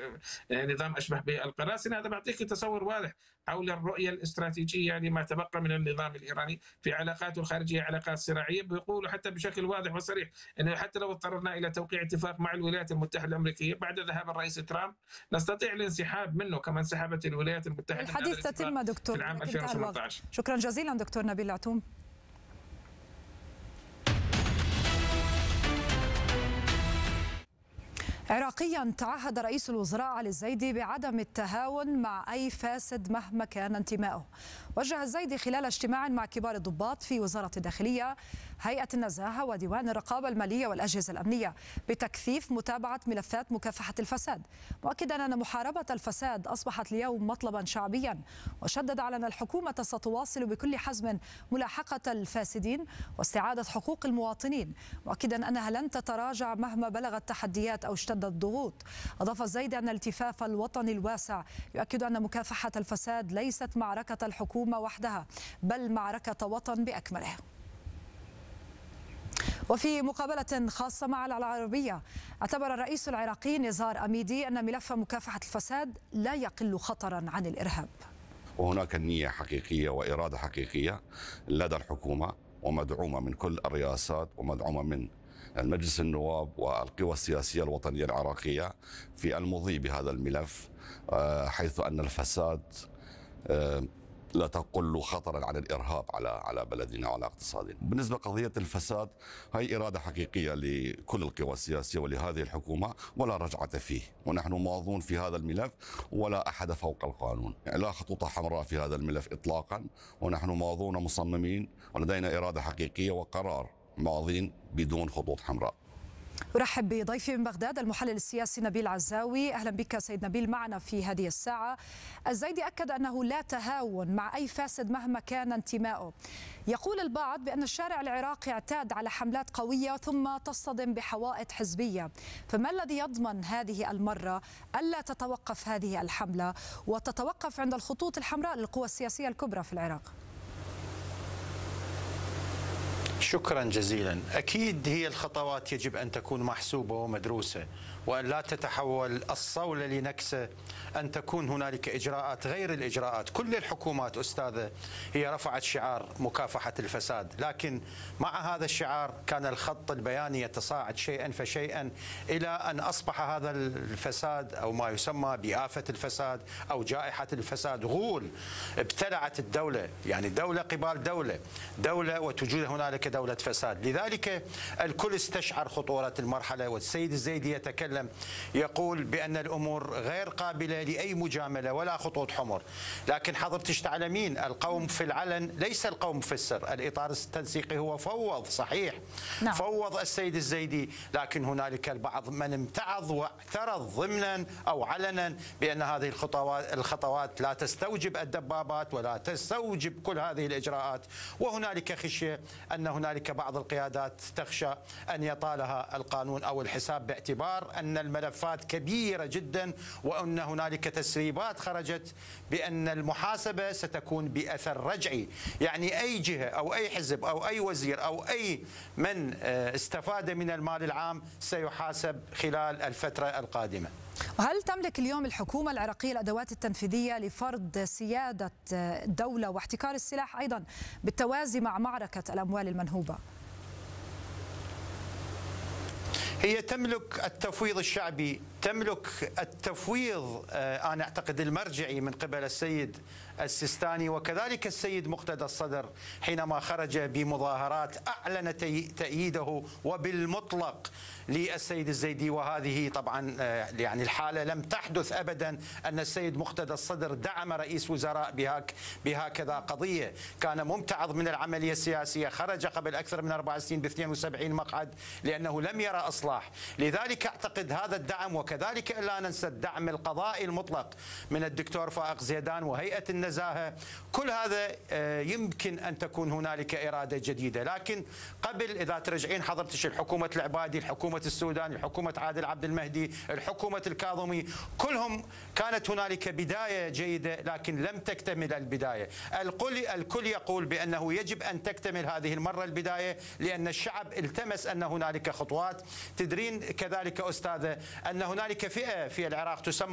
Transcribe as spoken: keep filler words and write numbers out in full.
نظام أشبه بالقراصنة. هذا بيعطيك تصور واضح حول الرؤية الاستراتيجية لما تبقى من النظام الإيراني في علاقاته الخارجية، علاقات صراعية. بيقولوا حتى بشكل واضح وصريح أنه حتى لو اضطررنا إلى توقيع اتفاق مع الولايات المتحدة الأمريكية بعد ذهاب الرئيس ترامب نستطيع الانسحاب منه كما انسحبت الولايات المتحدة. الحديث تتم دكتور في العام ألفين وثمانية عشر. شكرا جزيلا دكتور نبيل العتوم. عراقيا تعهد رئيس الوزراء علي الزيدي بعدم التهاون مع أي فاسد مهما كان انتمائه. وجه الزيدي خلال اجتماع مع كبار الضباط في وزارة الداخلية، هيئة النزاهة وديوان الرقابة المالية والأجهزة الأمنية بتكثيف متابعة ملفات مكافحة الفساد، مؤكدا أن محاربة الفساد أصبحت اليوم مطلبا شعبيا. وشدد على أن الحكومة ستواصل بكل حزم ملاحقة الفاسدين واستعادة حقوق المواطنين، مؤكدا أنها لن تتراجع مهما بلغت التحديات أو اشتدت الضغوط. أضاف الزيدي أن الالتفاف الوطني الواسع يؤكد أن مكافحة الفساد ليست معركة الحكومة وحدها بل معركة وطن بأكمله. وفي مقابلة خاصة مع العربية، اعتبر الرئيس العراقي نزار أميدي أن ملف مكافحة الفساد لا يقل خطرا عن الإرهاب. وهناك نية حقيقية وإرادة حقيقية لدى الحكومة ومدعومة من كل الرئاسات ومدعومة من المجلس النواب والقوى السياسية الوطنية العراقية في المضي بهذا الملف، حيث أن الفساد لا تقل خطرا عن الإرهاب على على بلدنا وعلى اقتصادنا. بالنسبة لقضية الفساد هي إرادة حقيقية لكل القوى السياسية ولهذه الحكومة ولا رجعة فيه، ونحن ماضون في هذا الملف ولا أحد فوق القانون. لا خطوط حمراء في هذا الملف إطلاقا، ونحن ماضون مصممين ولدينا إرادة حقيقية وقرار ماضين بدون خطوط حمراء. أرحب بضيفي من بغداد المحلل السياسي نبيل عزاوي. أهلا بك سيد نبيل معنا في هذه الساعة. الزيدي أكد أنه لا تهاون مع أي فاسد مهما كان انتمائه. يقول البعض بأن الشارع العراقي اعتاد على حملات قوية ثم تصطدم بحوائط حزبية، فما الذي يضمن هذه المرة ألا تتوقف هذه الحملة وتتوقف عند الخطوط الحمراء للقوى السياسية الكبرى في العراق؟ شكرا جزيلا. أكيد هي الخطوات يجب أن تكون محسوبة ومدروسة، وأن لا تتحول الصولة لنكسة، أن تكون هنالك إجراءات غير الإجراءات. كل الحكومات أستاذة هي رفعت شعار مكافحة الفساد، لكن مع هذا الشعار كان الخط البياني يتصاعد شيئا فشيئا إلى أن أصبح هذا الفساد أو ما يسمى بآفة الفساد أو جائحة الفساد غول ابتلعت الدولة، يعني دولة قبال دولة، دولة وتوجد هنالك دولة فساد. لذلك الكل استشعر خطورة المرحلة، والسيد الزيدي يتكلم يقول بأن الأمور غير قابلة لأي مجاملة ولا خطوط حمر. لكن حضرتك تعلمين القوم في العلن ليس القوم في السر، الإطار التنسيقي هو فوض صحيح. نعم. فوض السيد الزيدي، لكن هنالك البعض من امتعض واعترض ضمنا أو علنا بأن هذه الخطوات الخطوات لا تستوجب الدبابات ولا تستوجب كل هذه الإجراءات، وهنالك خشية أن هنالك بعض القيادات تخشى أن يطالها القانون أو الحساب باعتبار أن الملفات كبيرة جدا، وأن هنالك تسريبات خرجت بأن المحاسبة ستكون بأثر رجعي، يعني أي جهة أو أي حزب أو أي وزير أو أي من استفاد من المال العام سيحاسب خلال الفترة القادمة. وهل تملك اليوم الحكومة العراقية الأدوات التنفيذية لفرض سيادة الدولة واحتكار السلاح أيضا بالتوازي مع معركة الأموال المنهوبة؟ هي تملك التفويض الشعبي، تملك التفويض أنا أعتقد المرجعي من قبل السيد السيستاني وكذلك السيد مقتدى الصدر حينما خرج بمظاهرات أعلن تأييده وبالمطلق للسيد الزيدي. وهذه طبعا يعني الحالة لم تحدث أبدا أن السيد مقتدى الصدر دعم رئيس وزراء بهاك بهكذا قضية. كان ممتعض من العملية السياسية، خرج قبل أكثر من أربع سنين ب اثنين وسبعين مقعد لأنه لم يرى إصلاح. لذلك أعتقد هذا الدعم، وكذلك لا ننسى الدعم القضائي المطلق من الدكتور فائق زيدان وهيئة النزاهة، كل هذا يمكن أن تكون هنالك إرادة جديدة. لكن قبل إذا ترجعين حضرتك الحكومة العبادي، الحكومة السوداني، الحكومة عادل عبد المهدي، الحكومة الكاظمي، كلهم كانت هنالك بداية جيدة لكن لم تكتمل البداية. الكل الكل يقول بأنه يجب أن تكتمل هذه المرة البداية لأن الشعب التمس أن هنالك خطوات. تدرين كذلك أستاذة أن هنالك فئة في العراق تسمى